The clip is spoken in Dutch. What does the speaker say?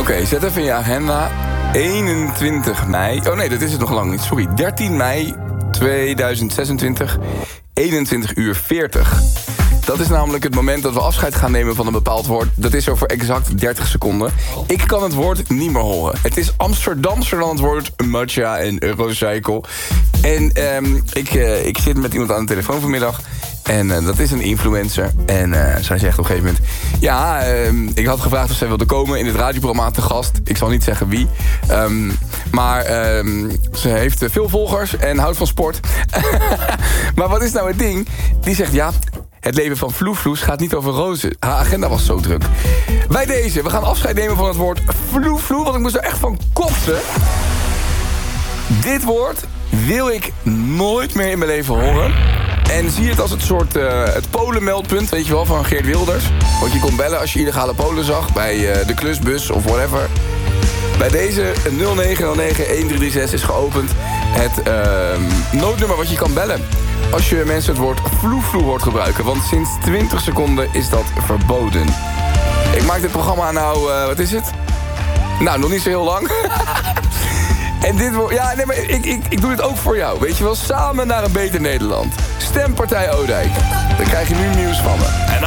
Oké, zet even in je agenda. 21 mei. Oh nee, dat is het nog lang niet. Sorry. 13 mei 2026. 21:40. Dat is namelijk het moment dat we afscheid gaan nemen van een bepaald woord. Dat is over exact 30 seconden. Ik kan het woord niet meer horen. Het is Amsterdamser dan het woord matcha en Eurocycle. En ik zit met iemand aan de telefoon vanmiddag. En dat is een influencer. En zij zegt op een gegeven moment... Ja, ik had gevraagd of zij wilde komen in het radioprogramma te gast. Ik zal niet zeggen wie. Maar ze heeft veel volgers en houdt van sport. Maar wat is nou het ding? Die zegt, ja... Het leven van Vloefvloes gaat niet over rozen. Haar agenda was zo druk. Bij deze, we gaan afscheid nemen van het woord vloefvloe... want ik moest er echt van kotsen. Dit woord wil ik nooit meer in mijn leven horen. En zie het als het soort het Polenmeldpunt, weet je wel, van Geert Wilders. Want je kon bellen als je illegale Polen zag bij de klusbus of whatever. Bij deze 0909-1336 is geopend het noodnummer wat je kan bellen... als je mensen het woord vloefvloe hoort gebruiken. Want sinds 20 seconden is dat verboden. Ik maak dit programma nou, wat is het? Nou, nog niet zo heel lang. En dit wordt, ja, nee, maar ik doe dit ook voor jou. Weet je wel, samen naar een beter Nederland. Stem Partij Oudijk. Dan krijg je nu nieuws van me.